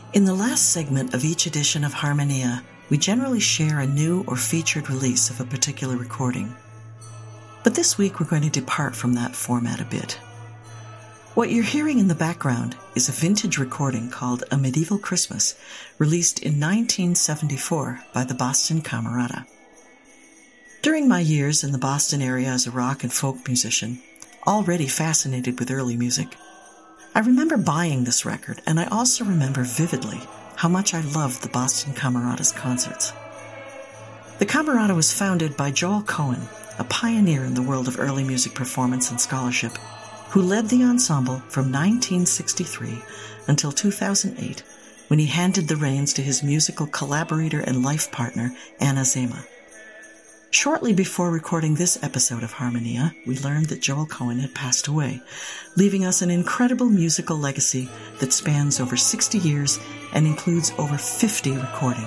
In the last segment of each edition of Harmonia, we generally share a new or featured release of a particular recording. But this week we're going to depart from that format a bit. What you're hearing in the background is a vintage recording called A Medieval Christmas, released in 1974 by the Boston Camerata. During my years in the Boston area as a rock and folk musician, already fascinated with early music, I remember buying this record, and I also remember vividly how much I loved the Boston Camerata's concerts. The Camerata was founded by Joel Cohen, a pioneer in the world of early music performance and scholarship, who led the ensemble from 1963 until 2008, when he handed the reins to his musical collaborator and life partner, Anna Zema. Shortly before recording this episode of Harmonia, we learned that Joel Cohen had passed away, leaving us an incredible musical legacy that spans over 60 years and includes over 50 recordings.